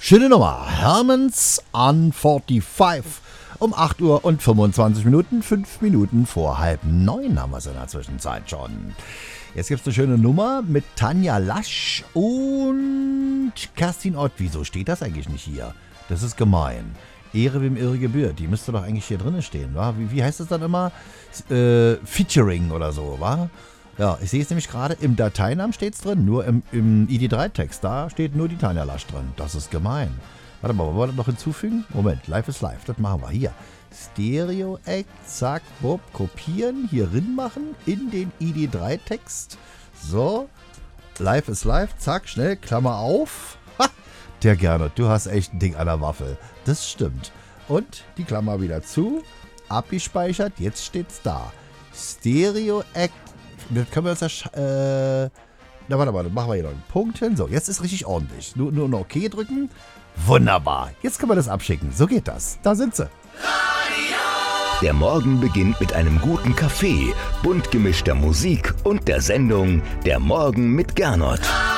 Schöne Nummer. Hermans on 45. Um 8 Uhr und 25 Minuten, 5 Minuten vor 8:30 haben wir es in der Zwischenzeit schon. Jetzt gibt es eine schöne Nummer mit Tanja Lasch und Kerstin Ott. Wieso steht das eigentlich nicht hier? Das ist gemein. Ehre wem Ehre gebührt. Die müsste doch eigentlich hier drin stehen, wa? Wie heißt es dann immer? Featuring oder so, wa? Ja, ich sehe es nämlich gerade, im Dateinamen steht es drin, nur im ID3-Text, da steht nur die Tanja Lasch drin. Das ist gemein. Warte mal, wollen wir das noch hinzufügen? Moment, Live is Live, das machen wir hier. Stereo-Act, zack, bob, kopieren, hier rin machen, in den ID3-Text. So, Live is Live, zack, schnell, Klammer auf. Ha, der Gernot, du hast echt ein Ding an der Waffel. Das stimmt. Und die Klammer wieder zu, abgespeichert, jetzt steht's da. Stereo-Act, das können wir uns ja, na warte mal, dann machen wir hier noch einen Punkt hin. So, jetzt ist richtig ordentlich. Nur noch OK drücken. Wunderbar. Jetzt können wir das abschicken. So geht das. Da sind sie. Der Morgen beginnt mit einem guten Kaffee, bunt gemischter Musik und der Sendung Der Morgen mit Gernot.